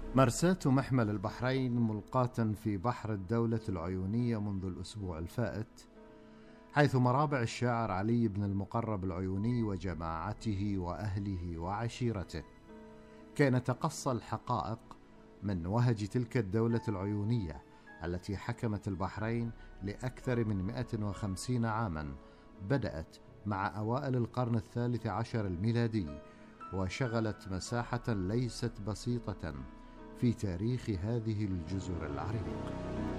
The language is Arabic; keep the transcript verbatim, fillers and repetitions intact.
مرساة محمل البحرين ملقاة في بحر الدولة العيونية منذ الأسبوع الفائت، حيث مرابع الشاعر علي بن المقرب العيوني وجماعته وأهله وعشيرته كي نتقصى الحقائق من وهج تلك الدولة العيونية التي حكمت البحرين لأكثر من مئة وخمسين عاما، بدأت مع أوائل القرن الثالث عشر الميلادي، وشغلت مساحة ليست بسيطة في تاريخ هذه الجزر العريق.